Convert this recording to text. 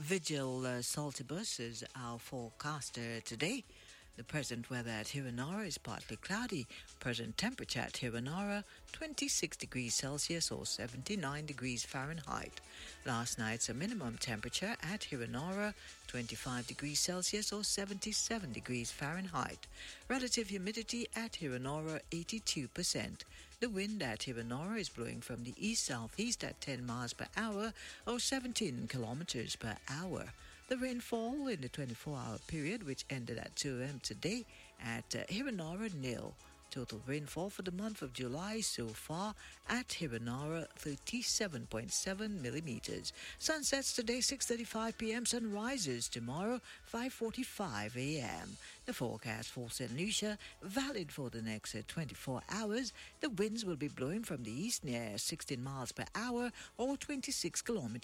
Vigil Saltibus is our forecaster today. The present weather at Hiranara is partly cloudy. Present temperature at Hiranara, 26 degrees Celsius or 79 degrees Fahrenheit. Last night's minimum temperature at Hiranara, 25 degrees Celsius or 77 degrees Fahrenheit. Relative humidity at Hiranara, 82%. The wind at Hiranara is blowing from the east-southeast at 10 miles per hour or 17 kilometers per hour. The rainfall in the 24-hour period, which ended at 2 a.m. today at Hiranara, nil. Total rainfall for the month of July so far at Hiranara, 37.7 millimeters. Sunsets today, 6:35 p.m. Sunrises tomorrow, 5:45 a.m. The forecast for St. Lucia, valid for the next 24 hours. The winds will be blowing from the east near 16 miles per hour or 26 kilometers